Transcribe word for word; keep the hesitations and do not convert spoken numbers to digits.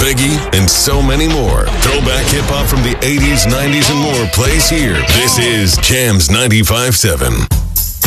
Biggie, and so many more. Throwback hip-hop from the eighties, nineties, and more plays here. This is Jams ninety-five point seven.